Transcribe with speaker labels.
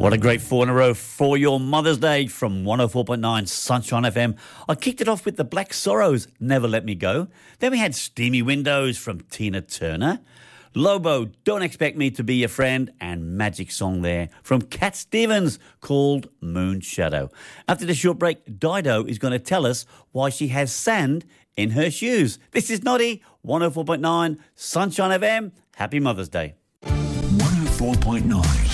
Speaker 1: What a great 4 in a row for your Mother's Day from 104.9 Sunshine FM. I kicked it off with the Black Sorrows, Never Let Me Go. Then we had Steamy Windows from Tina Turner. Lobo, Don't Expect Me to Be Your Friend, and Magic Song there from Cat Stevens called Moon Shadow. After the short break, Dido is going to tell us why she has sand in her shoes. This is Noddy, 104.9 Sunshine FM. Happy Mother's Day.
Speaker 2: 104.9